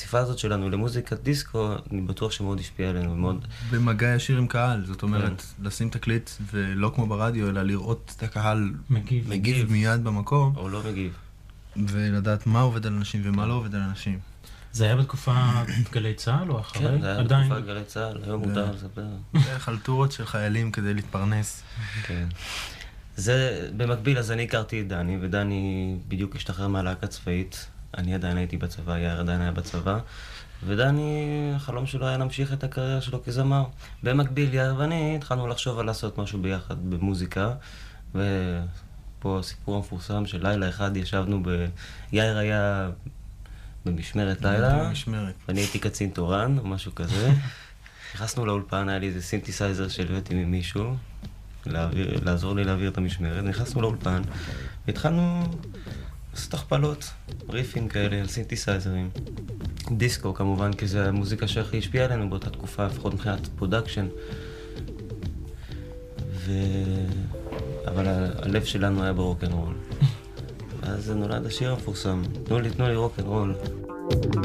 החשיפה הזאת שלנו למוזיקת דיסקו, אני בטוח שמאוד השפיע עלינו מאוד. במגע ישיר עם קהל, זאת אומרת, לשים תקליט ולא כמו ברדיו, אלא לראות את הקהל מגיב מיד במקום. או לא מגיב. ולדעת מה עובד על אנשים ומה לא עובד על אנשים. זה היה בתקופה גלי צהל או אחרי? כן, זה היה בתקופה גלי צהל, היום מותר לספר. זה חלטורות של חיילים כדי להתפרנס. כן. זה, במקביל, אז אני הכרתי את דני, ודני בדיוק השתחרר מהלהקה צבאית. אני עדיין הייתי בצבא, יאיר עדיין היה בצבא. ודני, החלום שלו היה להמשיך את הקריירה שלו כזמר. במקביל, יאיר ואני התחלנו לחשוב על לעשות משהו ביחד במוזיקה. ופה הסיפור המפורסם של לילה אחד ישבנו יאיר היה במשמרת לילה. ואני הייתי קצין תורן או משהו כזה. נכנסנו לאולפן, היה לי איזה סינתסייזר שהלוויתי ממישהו. לעזור לי להעביר את המשמרת. נכנסנו לאולפן והתחלנו לעשות הכפלות, ריפים כאלה על סינתסייזרים. דיסקו כמובן, כי זה המוזיקה שהכי השפיעה עלינו באותה תקופה, לפחות מבחינת פרודקשן. אבל הלב שלנו היה ברוק'נ'רול. ואז נולד השיר המפורסם, תנו לי רוק'נ'רול.